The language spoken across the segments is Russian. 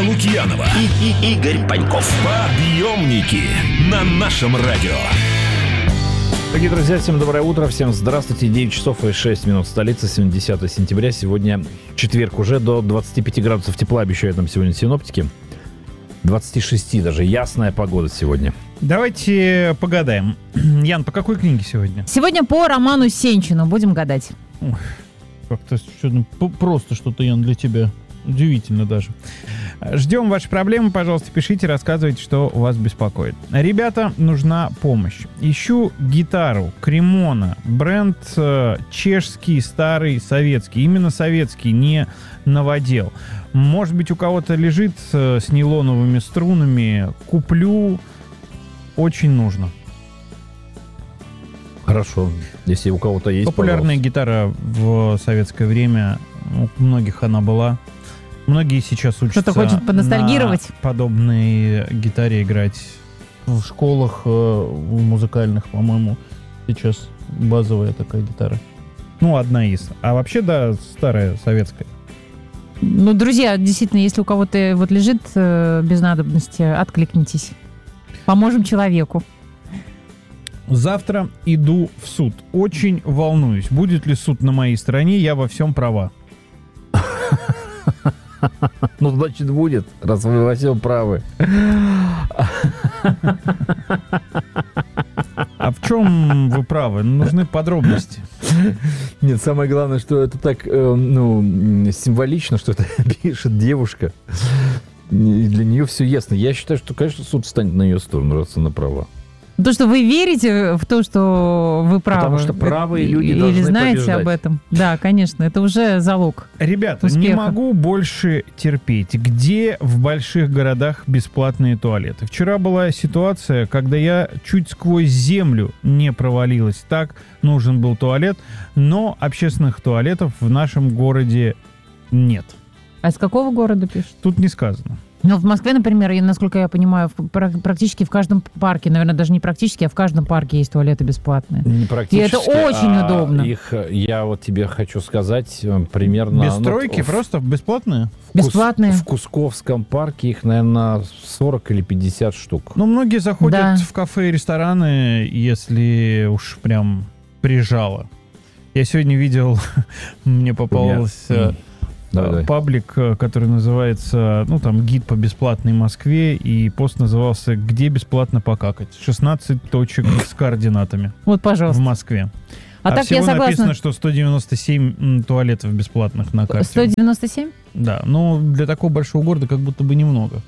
Анна Лукьянова и Игорь Паньков. Подъемники на нашем радио. Дорогие друзья, всем доброе утро, всем здравствуйте. 9 часов и 6 минут столицы, 10 сентября. Сегодня четверг, уже до 25 градусов тепла обещают нам сегодня синоптики. 26 даже, ясная погода сегодня. Давайте погадаем. Ян, по какой книге сегодня? Сегодня по роману Сенчину будем гадать. Ой, как-то просто что-то, Ян, для тебя. Удивительно даже. Ждем ваши проблемы, пожалуйста, пишите, рассказывайте, что вас беспокоит. Ребята, нужна помощь. Ищу гитару Кремона, бренд чешский, старый, советский. Именно советский, не новодел. Может быть, у кого-то лежит с нейлоновыми струнами. Куплю, очень нужно. Хорошо, если у кого-то есть, популярная пожалуйста. Гитара в советское время, у многих она была. Многие сейчас учатся Кто-то хочет поностальгировать. на подобной гитаре играть в школах в музыкальных, по-моему, сейчас базовая такая гитара. Ну, одна из. А вообще, да, старая, советская. Ну, друзья, действительно, если у кого-то вот лежит без надобности, откликнитесь. Поможем человеку. Завтра иду в суд. Очень волнуюсь. Будет ли суд на моей стороне, я во всем права. Ну, значит, будет, раз вы во всем правы. А в чем вы правы? Нужны подробности. Нет, самое главное, что это так, символично, что это пишет девушка. И для нее все ясно. Я считаю, что, конечно, суд станет на ее сторону, раз она права. То, что вы верите в то, что вы правы. Потому что правые люди или должны знаете побеждать. об этом. Да, конечно, это уже залог. Ребята, успеха. Не могу больше терпеть. Где в больших городах бесплатные туалеты? Вчера была ситуация, когда я чуть сквозь землю не провалилась. Так нужен был туалет, но общественных туалетов в нашем городе нет. А из какого города пишут? Тут не сказано. Ну, в Москве, например, насколько я понимаю, практически в каждом парке, наверное, даже не практически, а в каждом парке есть туалеты бесплатные. Не практически. И это очень удобно. Их, я вот тебе хочу сказать, примерно... Без стройки, просто бесплатные? Бесплатные. В Кусковском парке их, наверное, 40 или 50 штук. Ну, многие заходят Да. в кафе и рестораны, если уж прям прижало. Я сегодня видел, мне попалось... Давай. паблик, который называется, гид по бесплатной Москве, и пост назывался «Где бесплатно покакать?». 16 точек с координатами Вот, в пожалуйста. Москве. А так всего я согласна. написано, что 197 туалетов бесплатных на карте. 197? Да, но для такого большого города как будто бы немного.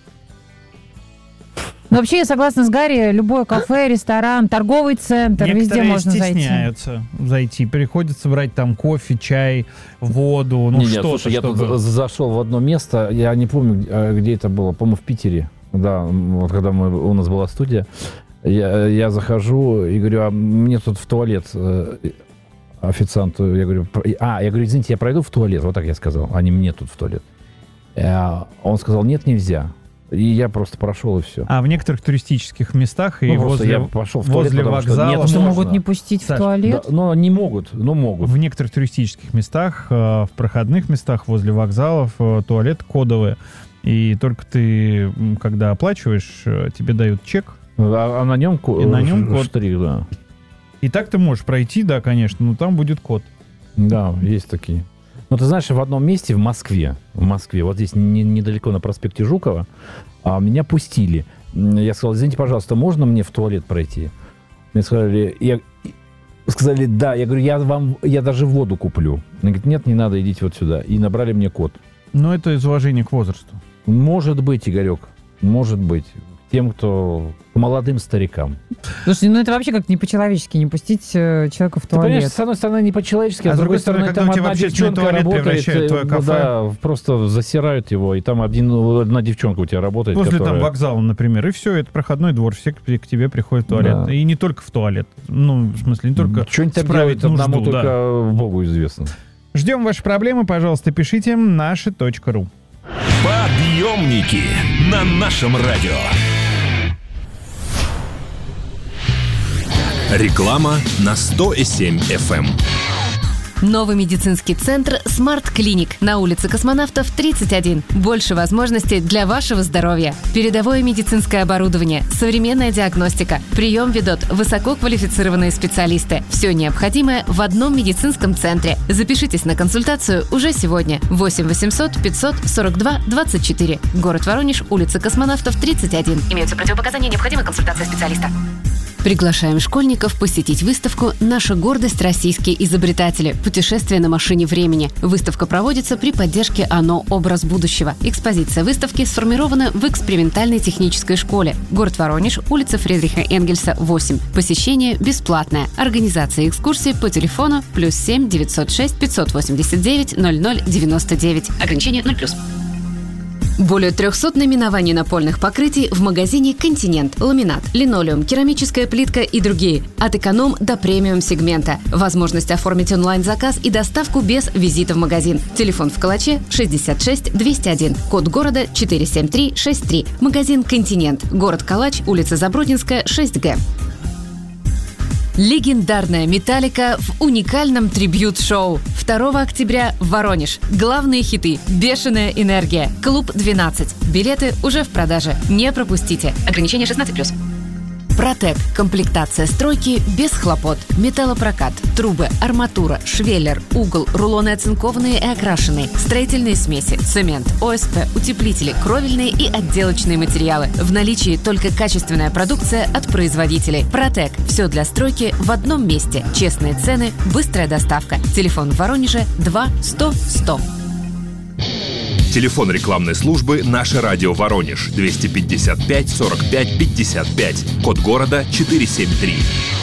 Но вообще я согласна с Гарри. Любое кафе, ресторан, торговый центр, везде Некоторые можно стесняются зайти. Приходится брать там кофе, чай, воду, что-то. Я тут зашел в одно место, я не помню, где это было, по-моему, в Питере. Да, вот когда у нас была студия, я захожу и говорю, а мне тут в туалет официанту, я говорю, извините, я пройду в туалет, вот так я сказал, а не мне тут в туалет. Он сказал, нет, нельзя. И я просто прошел, и все. А в некоторых туристических местах и я пошел в туалет, возле потому что вокзала... нет, Что можно. могут не пустить Саш, в туалет? Да, но не могут, но могут. В некоторых туристических местах, в проходных местах, возле вокзалов, туалет кодовый. И только ты, когда оплачиваешь, тебе дают чек. А на нем, на нем код. штрих, да. И так ты можешь пройти, да, конечно, но там будет код. Да, есть такие. Ну, ты знаешь, в одном месте в Москве, вот здесь недалеко на проспекте Жукова, меня пустили. Я сказал, извините, пожалуйста, можно мне в туалет пройти? Мне сказали, да. Я говорю, я даже воду куплю. Они говорят, нет, не надо, идите вот сюда. И набрали мне код. Но это из уважения к возрасту. Может быть, Игорек, может быть. Тем, кто... молодым старикам. Слушай, это вообще как-то не по-человечески не пустить человека в Ты понимаешь, туалет. с одной стороны, не по-человечески, А с другой стороны, когда там у тебя в одна общественный девчонка туалет работает, превращают твое кафе. да, просто засирают его, и там одна девчонка у тебя работает, Возле которая... там вокзала, например. И все, это проходной двор, все к тебе приходят в туалет. Да. И не только в туалет. В смысле, не только Что-нибудь там справить делает одному нужду, да. только Богу известно. Ждем ваши проблемы, пожалуйста, пишите наши.ру. Подъемники на нашем радио. Реклама на 100,7 FM. Новый медицинский центр «Смарт Клиник» на улице Космонавтов, 31. Больше возможностей для вашего здоровья. Передовое медицинское оборудование, современная диагностика. Прием ведут высококвалифицированные специалисты. Все необходимое в одном медицинском центре. Запишитесь на консультацию уже сегодня. 8 800 542 24. Город Воронеж, улица Космонавтов, 31. Имеются противопоказания, необходима консультация специалиста. Приглашаем школьников посетить выставку «Наша гордость. Российские изобретатели. Путешествие на машине времени». Выставка проводится при поддержке ОНО «Образ будущего». Экспозиция выставки сформирована в экспериментальной технической школе. Город Воронеж, улица Фридриха Энгельса, 8. Посещение бесплатное. Организация экскурсии по телефону +7 906 589 00 99. Ограничение 0+. Более 300 наименований напольных покрытий в магазине «Континент». Ламинат, линолеум, керамическая плитка и другие. От эконом до премиум сегмента. Возможность оформить онлайн-заказ и доставку без визита в магазин. Телефон в Калаче 66 201. Код города 47363. Магазин «Континент». Город Калач, улица Забродинская, 6Г. Легендарная «Металлика» в уникальном трибьют-шоу. 2 октября Воронеж. Главные хиты. Бешеная энергия. Клуб 12. Билеты уже в продаже. Не пропустите. Ограничение 16+. Протек. Комплектация стройки без хлопот. Металлопрокат, трубы, арматура, швеллер, угол, рулоны оцинкованные и окрашенные, строительные смеси, цемент, ОСП, утеплители, кровельные и отделочные материалы. В наличии только качественная продукция от производителей. Протек. Все для стройки в одном месте. Честные цены, быстрая доставка. Телефон в Воронеже 2 100 100. Телефон рекламной службы «Наше радио Воронеж» 255 45 55. Код города 473.